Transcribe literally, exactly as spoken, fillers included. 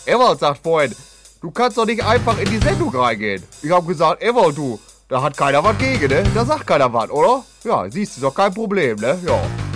Ewald sagt vorhin, du kannst doch nicht einfach in die Sendung reingehen. Ich hab gesagt, Ewald, du, da hat keiner was gegen, ne? Da sagt keiner was, oder? Ja, siehst du, ist doch kein Problem, ne? Ja.